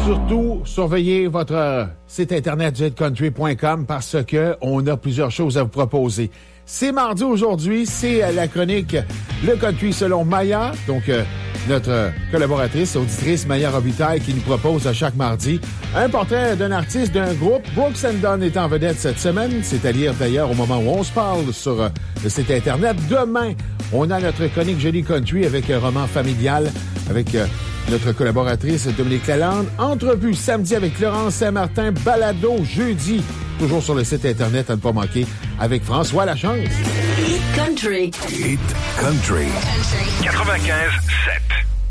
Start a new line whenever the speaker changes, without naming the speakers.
Surtout, surveillez votre site internet jetcountry.com parce que on a plusieurs choses à vous proposer. C'est mardi aujourd'hui, c'est la chronique Le Country selon Maya, donc notre collaboratrice, auditrice Maya Robitaille qui nous propose à chaque mardi un portrait d'un artiste, d'un groupe. Brooks & Dunn est en vedette cette semaine, c'est à lire d'ailleurs au moment où on se parle sur le site internet. Demain, on a notre chronique Jolie Country avec un roman familial, avec notre collaboratrice Dominique Lalande. Entrevue samedi avec Laurence Saint-Martin. Balado jeudi, toujours sur le site internet à ne pas manquer, avec François Lachance.
Hit Country.
Hit Country. 95.7.